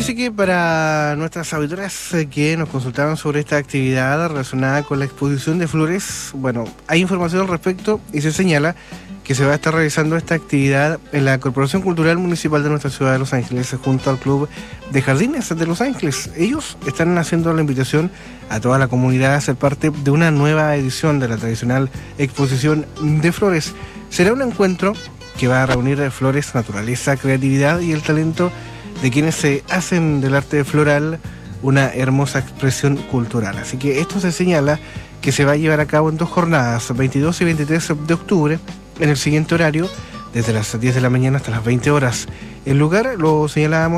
Así que para nuestras auditoras que nos consultaban sobre esta actividad relacionada con la exposición de flores, bueno, hay información al respecto y se señala que se va a estar realizando esta actividad en la Corporación Cultural Municipal de nuestra ciudad de Los Ángeles junto al Club de Jardines de Los Ángeles. Ellos están haciendo la invitación a toda la comunidad a ser parte de una nueva edición de la tradicional exposición de flores. Será un encuentro que va a reunir flores, naturaleza, creatividad y el talento de quienes se hacen del arte floral una hermosa expresión cultural. Así que esto se señala que se va a llevar a cabo en 2 jornadas, 22 y 23 de octubre, en el siguiente horario, desde las 10 de la mañana hasta las 20 horas. El lugar lo señalábamos